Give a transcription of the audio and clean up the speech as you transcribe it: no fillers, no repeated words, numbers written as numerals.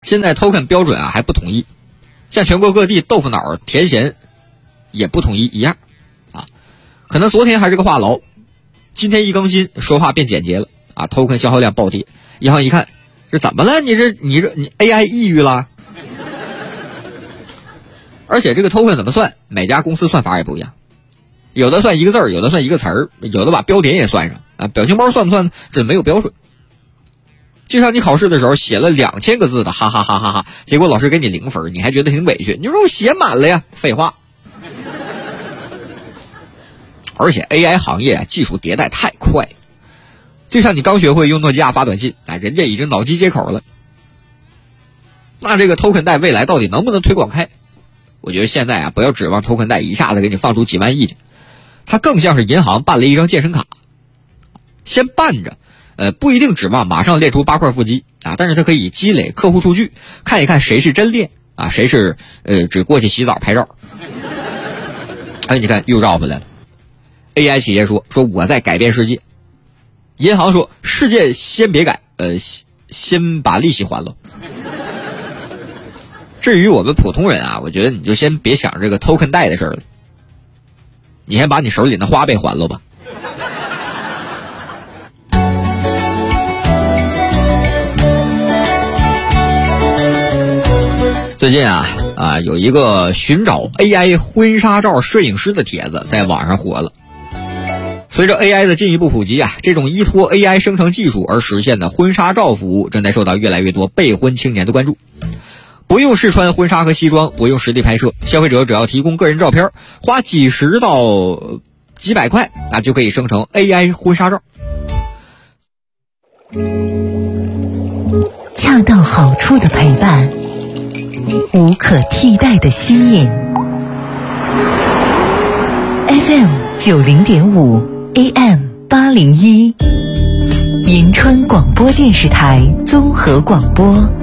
现在 token 标准还不统一，像全国各地豆腐脑甜咸也不统一一样可能昨天还是个话痨，今天一更新说话变简洁了token 消耗量暴跌，银行一看这怎么了？你 AI 抑郁了？而且这个 token 怎么算，每家公司算法也不一样，有的算一个字儿，有的算一个词儿，有的把标点也算上表情包算不算？这没有标准。就像你考试的时候写了2000个字的哈哈哈哈哈，结果老师给你0分，你还觉得挺委屈，你说我写满了呀，废话。而且 AI 行业技术迭代太快了，就像你刚学会用诺基亚发短信人家已经脑机接口了。那这个 token 贷未来到底能不能推广开？我觉得现在不要指望 token 贷一下子给你放出几万亿去，它更像是银行办了一张健身卡，先办着不一定指望马上练出8块腹肌但是它可以积累客户数据，看一看谁是真练谁是只过去洗澡拍照。你看又绕回来了。AI 企业说我在改变世界，银行说世界先别改，先把利息还了。至于我们普通人我觉得你就先别想这个 token 贷的事了，你先把你手里的花呗还了吧。最近有一个寻找 AI 婚纱照摄影师的帖子在网上火了。随着 AI 的进一步普及这种依托 AI 生成技术而实现的婚纱照服务正在受到越来越多备婚青年的关注。不用试穿婚纱和西装，不用实地拍摄，消费者只要提供个人照片，花几十到几百块就可以生成 AI 婚纱照。 恰到好处的陪伴，无可替代的吸引。FM90.5 AM801 银川广播电视台综合广播。